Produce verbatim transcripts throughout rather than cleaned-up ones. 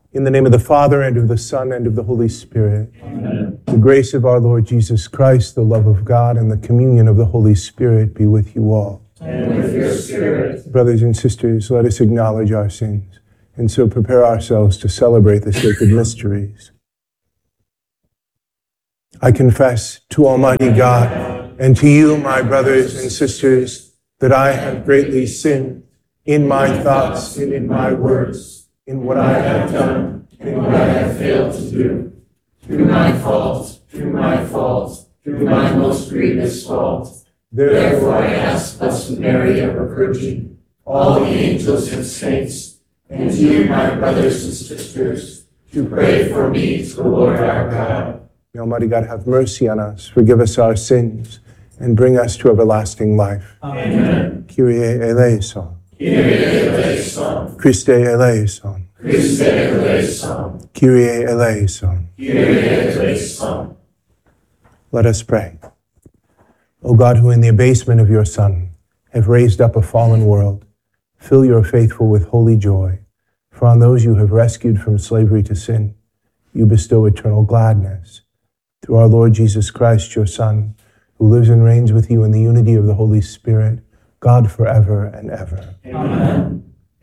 In the name of the Father, and of the Son, and of the Holy Spirit. Amen. The grace of our Lord Jesus Christ, the love of God, and the communion of the Holy Spirit be with you all. And with your spirit. Brothers and sisters, let us acknowledge our sins, and so prepare ourselves to celebrate the sacred mysteries. I confess to Almighty God, and to you, my brothers and sisters, that I have greatly sinned in my thoughts and in my words, in what I have done and in what I have failed to do. Through my fault, through my fault, through my most grievous fault. Therefore I ask Blessed Mary, ever Virgin, all the angels and saints, and you, my brothers and sisters, to pray for me to the Lord our God. May Almighty God have mercy on us, forgive us our sins, and bring us to everlasting life. Amen. Kyrie eleison. Kyrie eleison. Christe eleison. Christe eleison. Kyrie eleison. Kyrie eleison. Let us pray. O God, who in the abasement of your Son have raised up a fallen world, fill your faithful with holy joy. For on those you have rescued from slavery to sin, you bestow eternal gladness. Through our Lord Jesus Christ, your Son, who lives and reigns with you in the unity of the Holy Spirit, God forever and ever. Amen.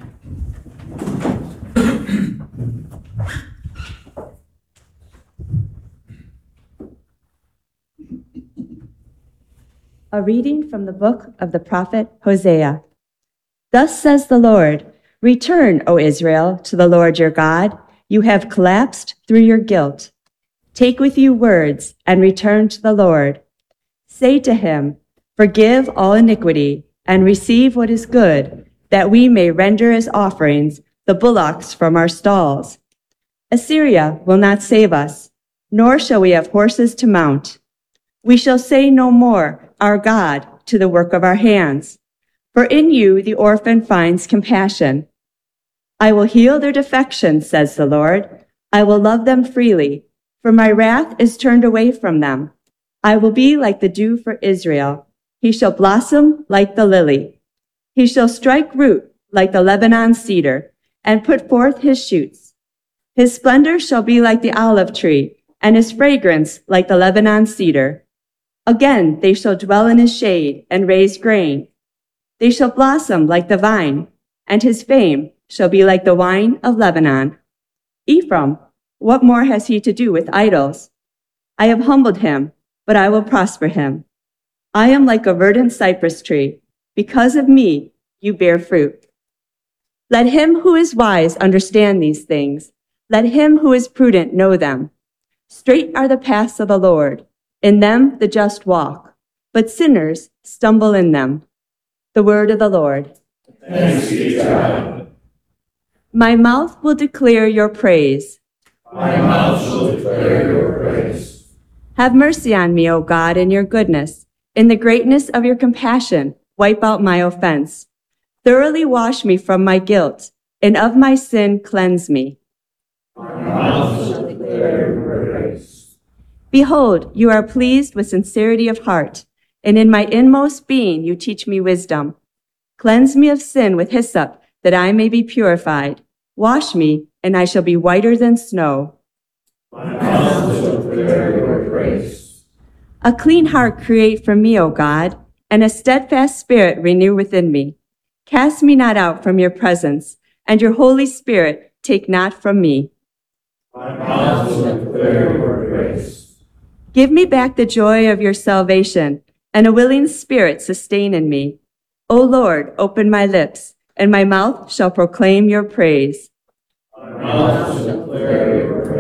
A reading from the book of the prophet Hosea. Thus says the Lord, return, O Israel, to the Lord your God. You have collapsed through your guilt. Take with you words and return to the Lord. Say to him, forgive all iniquity and receive what is good, that we may render as offerings the bullocks from our stalls. Assyria will not save us, nor shall we have horses to mount. We shall say no more, our God, to the work of our hands. For in you the orphan finds compassion. I will heal their defection, says the Lord. I will love them freely, for my wrath is turned away from them. I will be like the dew for Israel. He shall blossom like the lily. He shall strike root like the Lebanon cedar, and put forth his shoots. His splendor shall be like the olive tree, and his fragrance like the Lebanon cedar. Again they shall dwell in his shade and raise grain. They shall blossom like the vine, and his fame shall be like the wine of Lebanon. Ephraim, what more has he to do with idols? I have humbled him, but I will prosper him. I am like a verdant cypress tree. Because of me, you bear fruit. Let him who is wise understand these things. Let him who is prudent know them. Straight are the paths of the Lord. In them the just walk, but sinners stumble in them. The word of the Lord. Thanks be to God. My mouth will declare your praise. My mouth shall declare your praise. Have mercy on me, O God, in your goodness. In the greatness of your compassion, wipe out my offense. Thoroughly wash me from my guilt, and of my sin cleanse me. My mouth shall declare your praise. Behold, you are pleased with sincerity of heart, and in my inmost being you teach me wisdom. Cleanse me of sin with hyssop, that I may be purified. Wash me, and I shall be whiter than snow. My mouth shall declare your praise. A clean heart create for me, O God, and a steadfast spirit renew within me. Cast me not out from your presence, and your Holy Spirit take not from me. My mouth shall declare your praise. Give me back the joy of your salvation, and a willing spirit sustain in me. O Lord, open my lips, and my mouth shall proclaim your praise. My mouth shall declare your praise.